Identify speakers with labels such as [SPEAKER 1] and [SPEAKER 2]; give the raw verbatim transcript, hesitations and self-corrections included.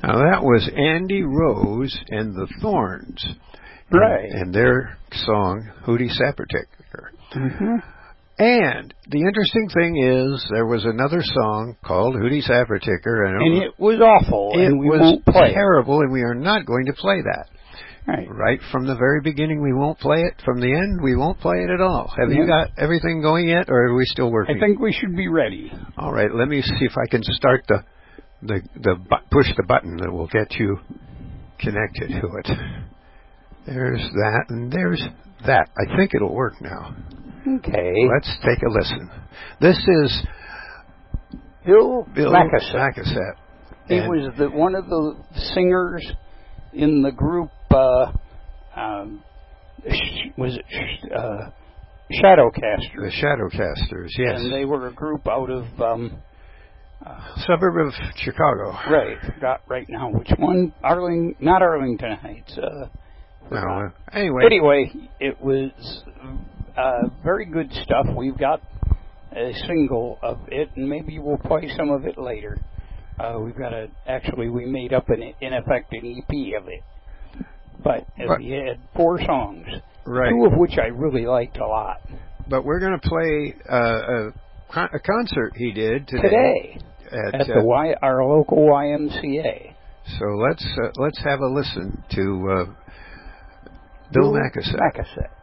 [SPEAKER 1] Now that was Andy Rose and the Thorns.
[SPEAKER 2] Right.
[SPEAKER 1] And, and their song, Hootie Sapperticker.
[SPEAKER 2] Mm-hmm.
[SPEAKER 1] And the interesting thing is, there was another song called Hootie Sapperticker, and,
[SPEAKER 2] and it was awful.
[SPEAKER 1] It
[SPEAKER 2] and we
[SPEAKER 1] was
[SPEAKER 2] won't play
[SPEAKER 1] terrible, it. And we are not going to play that.
[SPEAKER 2] Right.
[SPEAKER 1] Right from the very beginning, we won't play it. From the end, we won't play it at all. Have
[SPEAKER 2] yeah.
[SPEAKER 1] you got everything going yet, or are we still working?
[SPEAKER 2] I think we should be ready.
[SPEAKER 1] All right, let me see if I can start the the the bu- push the button that will get you connected to it. There's that, and there's that. I think it'll work now.
[SPEAKER 2] Okay.
[SPEAKER 1] Let's take a listen. This is
[SPEAKER 2] Bill,
[SPEAKER 1] Bill
[SPEAKER 2] Macasset.
[SPEAKER 1] Macasset.
[SPEAKER 2] He was the, one of the singers in the group, uh, um, sh- was it sh- uh, Shadowcasters?
[SPEAKER 1] The Shadowcasters, yes.
[SPEAKER 2] And they were a group out of... Um,
[SPEAKER 1] uh, suburb of Chicago.
[SPEAKER 2] Right. Forgot right now which one. Arling, not Arlington Heights. Uh,
[SPEAKER 1] no, uh, anyway.
[SPEAKER 2] Anyway, it was uh, very good stuff. We've got a single of it, and maybe we'll play some of it later. Uh, we've got a, actually, we made up an, in effect, an E P of it. But, but we had four songs,
[SPEAKER 1] right.
[SPEAKER 2] two of which I really liked a lot.
[SPEAKER 1] But we're going to play uh, a, a concert he did today.
[SPEAKER 2] Today,
[SPEAKER 1] at,
[SPEAKER 2] at the
[SPEAKER 1] uh,
[SPEAKER 2] y, our local Y M C A.
[SPEAKER 1] So let's uh, let's have a listen to uh, Bill Macasset.
[SPEAKER 2] Macasset.